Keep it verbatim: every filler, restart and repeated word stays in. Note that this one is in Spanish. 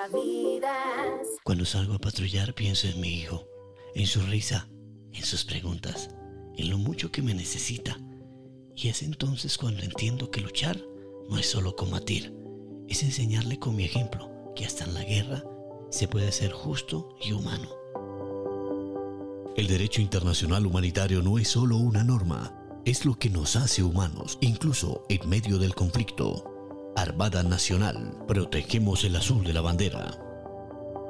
salvavidas. Cuando salgo a patrullar pienso en mi hijo, en su risa, en sus preguntas, en lo mucho que me necesita. Y es entonces cuando entiendo que luchar no es solo combatir, es enseñarle con mi ejemplo que hasta en la guerra se puede ser justo y humano. El derecho internacional humanitario no es solo una norma, es lo que nos hace humanos, incluso en medio del conflicto. Armada Nacional, protegemos el azul de la bandera.